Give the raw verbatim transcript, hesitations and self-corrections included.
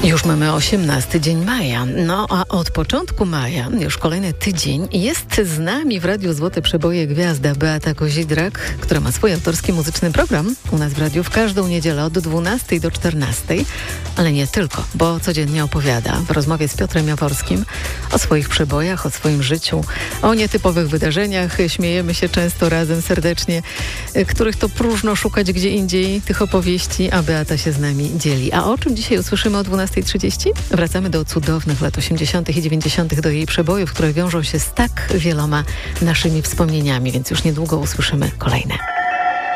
Już mamy osiemnasty dzień maja, no a od początku maja, już kolejny tydzień, jest z nami w Radiu Złote Przeboje gwiazda Beata Kozidrak, która ma swój autorski muzyczny program u nas w radiu w każdą niedzielę od dwunastej do czternastej, ale nie tylko, bo codziennie opowiada w rozmowie z Piotrem Jaworskim o swoich przebojach, o swoim życiu, o nietypowych wydarzeniach. Śmiejemy się często razem serdecznie, których to próżno szukać gdzie indziej, tych opowieści, a Beata się z nami dzieli. A o czym dzisiaj usłyszymy o dwunastej trzydzieści? Wracamy do cudownych lat osiemdziesiątych i dziewięćdziesiątych, do jej przebojów, które wiążą się z tak wieloma naszymi wspomnieniami, więc już niedługo usłyszymy kolejne.